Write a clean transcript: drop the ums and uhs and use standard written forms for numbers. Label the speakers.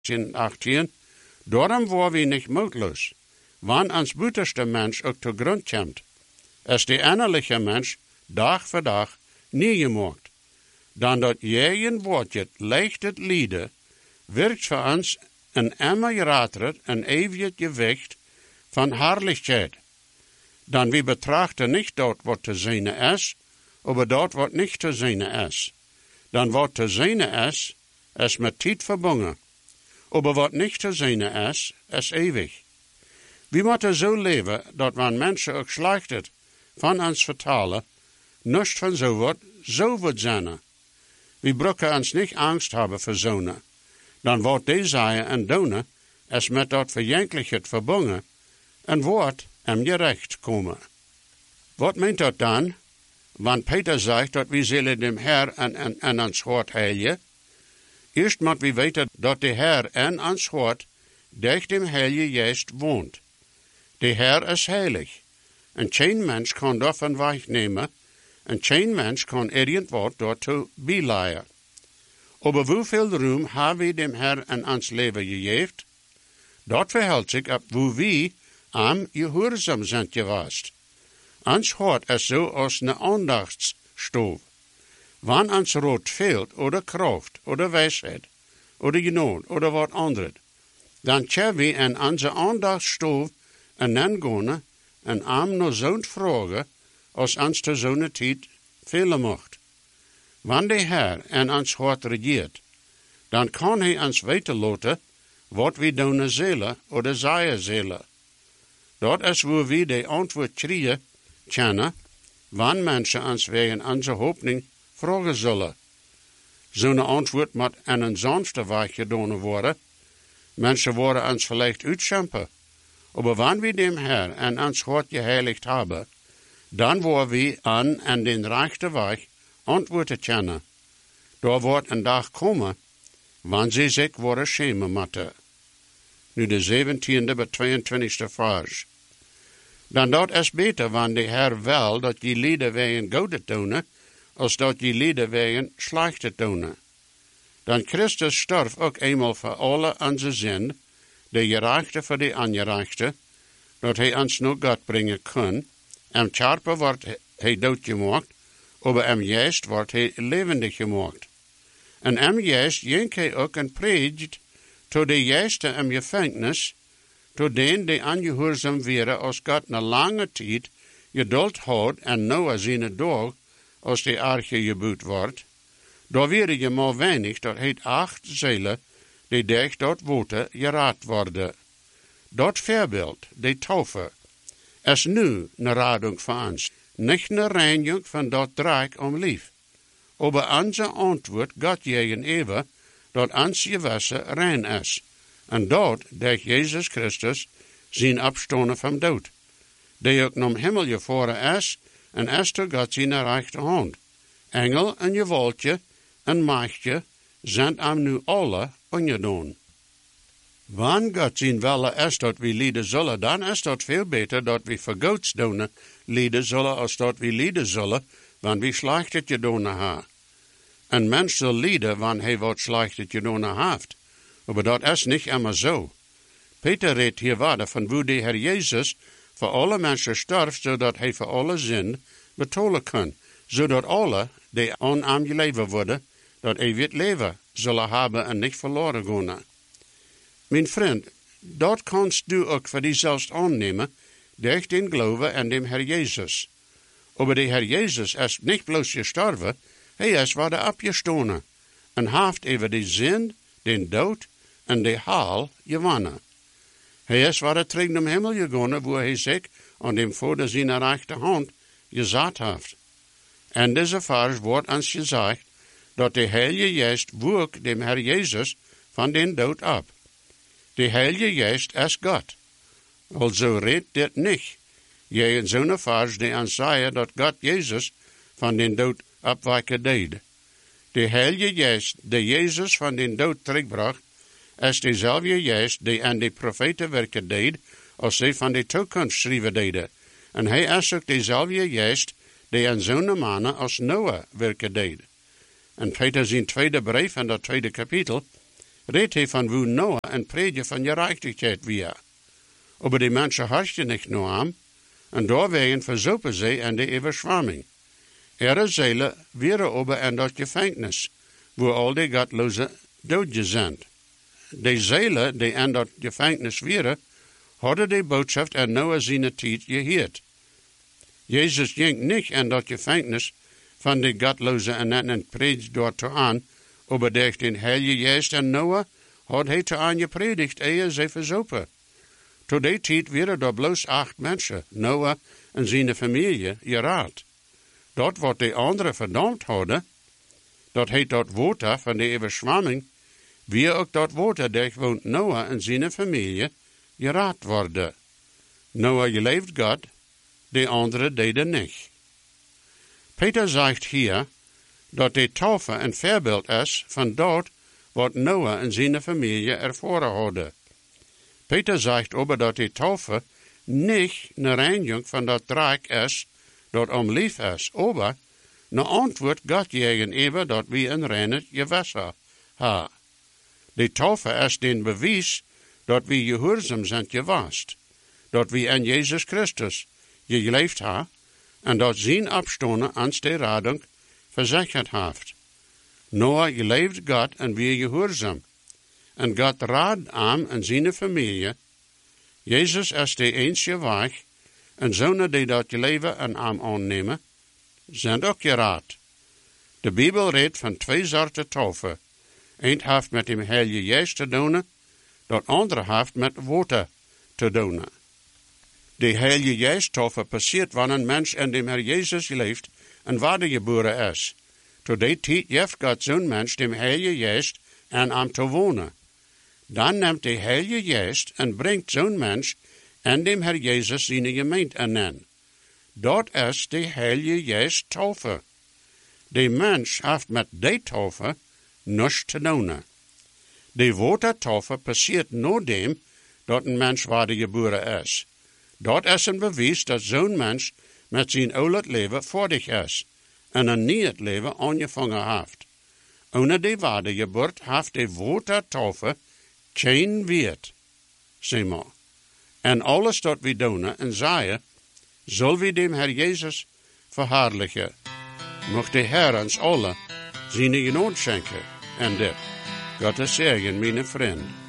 Speaker 1: 18. Daarom waren we niet moedloos, wanneer ons buitenste mens ook te grond komt. Als die innerlijke mens dag voor dag neergemaakt. Dan dat jij een woordje leicht het lieden, werkt voor ons een immer rater een eeuwig gewicht van herrlichheid. Dan we betrachten niet dat wat te zien is, maar dat wat niet te zien is. Dan wat te zien is met tijd verbonden. Maar wat niet te zien is eeuwig. We moeten zo leven dat wanneer mensen ook slecht van ons vertalen, niets van zo wordt zijn. We brokken ons niet angst hebben voor zonen. Dan wordt die zeggen en doen, is met dat verjenkelijkheid verbonden, en wordt hem gerecht komen. Wat meent dat dan? Want Peter zegt dat we zullen dem Heer en ons hart heilen. Eerst moet we weten dat de Heer en ons hart dicht dem Heilige Geest woont. De Heer is heilig. En geen mens kan daarvan wegnemen, en geen mens kan irgendwat daartoe bijleiden. Maar hoeveel roem hebben we dem Heer en ons leven gegeven? Dat verhoudt zich op hoe we am gehoorzaam zijn geweest. Ons hart is zo als een aandachtsstoof. Wanneer ons rood fehlt, oder kracht, oder wijsheid, oder genot, oder wat anders, dan kunnen we in onze aandachtsstoof en gaan en am nog zo'n vragen, als ons te zo'n tijd velen mocht. Wanneer de Heer in ons hart regeert, dan kan hij ons weten laten wat we doen zullen, oder zeggen zullen. Dat is waar we de antwoord krijgen kennen, wanneer mensen ons wegen onze hoopning vragen zullen. Zo'n antwoord moet in een sanfte weg gedaan worden. Mensen worden ons vielleicht uitschampen. Maar wanneer we dem Heer en ons hart geheiligd hebben, dan worden we aan den rechten weg antwoorden kennen. Daar wordt een dag komen, wanneer ze zich worden schämen moeten. Nu de 17e bij 22e vers. Dan dat is beter wanneer de Heer wil dat je lieden wegen goede doen, als dat je lieden wegen slechte doen. Dan Christus stierf ook eenmaal voor alle onze zin, de gerechte voor de ongerechte, dat hij ons nog God brengen kon. En scherper wordt hij doodgemaakt, maar hem juist wordt hij levendig gemaakt. En hem juist jenk hij ook en predigt, tot de juiste hem gevangenis, tot den die ongehoorzaam waren als God na lange tijd geduld houdt en Noah zijn dag, als de arche gebouwd wordt. Daar waren je maar weinig dat het 8 zielen, die dicht dort woten, geraad worden. Dat voorbeeld, de taufe, is nu een radung van ons. Niet een reiniging van dat draak om lief. Maar onze antwoord God gegenüber, dat ons gewässer rein is. En dat durch Jezus Christus zijn opstonden van dood. Die ook naar hemel gevaren is, en is door God zijn rechterhand. Engel en gewaltje en machtje zijn hem nu alle ongedaan. Wanneer God zijn wille is dat we lieden zullen, dan is dat veel beter dat we voor Gods doen lieden zullen, als dat we lieden zullen, wanneer we slechtet gedaan hebben. Een mens zal lieden wanneer hij wat slechtet gedaan heeft. Maar dat is niet immer zo. Peter redt hier verder van hoe de Heer Jezus voor alle mensen sterft, zodat hij voor alle zin betalen kan. Zodat alle die aan hem geleven worden, dat eeuwig leven zullen hebben en niet verloren gaan. Mijn vriend, dat kanst du ook voor jezelf aannemen, durch den geloven en dem Heer Jezus. Maar de Heer Jezus is niet bloos gestorven, hij is weer opgestaan en heeft over de zin, den dood en de haal gewonnen. Hij is weer terug naar de hemel gegaan, waar hij zich aan dem Vader zijn rechterhand gezet heeft. En deze vers wordt ons gezegd, dat de Heilige Geest woek dem Heer Jezus van den dood op. De Heilige Geest is God. Also redt dit niet. Je in zo'n vers die ons zeggen dat God Jezus van den dood opwekken deed. De Heilige Geest die Jezus van den dood terugbracht, is dezelfde Geest die aan de profeten werken deed, als zij van de toekomst schrijven deden. En hij is ook dezelfde Geest die aan zo'n mannen als Noah werken deed. En Peter zijn tweede brief en dat tweede kapitel redt hij van wo Noah en prediger van gerechtigheid weer. Aber die Menschen horchten nicht nur aan, en doorwegen verzopen zij aan de overschwamming. Ihre Seele wäre aber in dat Gefängnis, wo all die Gottlosen dood zijn. Die Seele, die in dat Gefängnis wäre, hadden die boodschap in Noah zijn tijd gehoord. Jezus ging niet in dat Gefängnis van die Gottlosen en predigt dort aan, aber durch den Heilige Geist en Noah had hij te aan gepredigt, ehe zij verzopen. Tot die tijd waren er bloos 8 mensen, Noah en zijn familie, geraad. Dat wat de anderen verdampt hadden, dat heet dat water van de overschwamming, wie ook dat water durch woont Noah en zijn familie geraad worden. Noah geleefd God, de anderen deden niet. Peter zegt hier, dat de taufe een voorbeeld is van dat wat Noah en zijn familie ervaren hadden. Peter zegt over dat de taufe niet een reinigung van dat draak is, dat lief is, aber een antwoord God gegenüber dat we een reine gewässer hebben. De taufe is den bewijs dat we gehoorzaam zijn geweest, dat we in Jezus Christus geleefd hebben en dat zijn abstonden ans de radung verzekerd heeft. Noah geleefd God en we gehoorzaam. En God raad aan en zijn familie. Jezus is de enige weg, en zonen die dat leven en aan aannemen, zijn ook geraad. De Bijbel redt van 2 soorten taufe. Eén heeft met de Heilige Geest te doen, dat andere heeft met water te doen. De Heilige Geest taufe passiert wanneer een mens in de Heer Jezus leeft en wedergeboren is. Tot die tijd geeft God zo'n mens de Heilige Geest en aan te wonen. Dan neemt de Heilige Geest en brengt zo'n mens en dem Herr Jezus zijn gemeente aan. Dat is de Heilige Geest taufe. De mens heeft met die taufe niets te doen. De watertaufe passiert nadat dat een mens wedergeboren is. Dat is een bewijs dat zo'n mens met zijn oude leven voordig is en een nieuw leven aangevangen heeft. Ohne de wedergeboorte heeft de watertaufe geen weet, zeg maar. En alles dat we doen en zeggen, zal we dem Herr Jezus verherrlichen. Mocht de Herr ons alle zijn genade schenken en dit. Gottes zegen, mijn vriend.